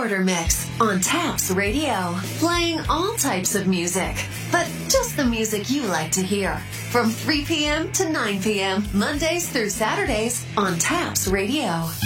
Quarter Mix on Taps Radio, playing all types of music, but just the music you like to hear. From 3 p.m. to 9 p.m., Mondays through Saturdays on Taps Radio.